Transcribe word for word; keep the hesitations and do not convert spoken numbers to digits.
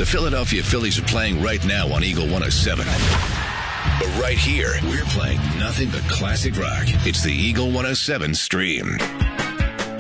The Philadelphia Phillies are playing right now on Eagle one oh seven. But right here, we're playing nothing but classic rock. It's the Eagle one oh seven stream.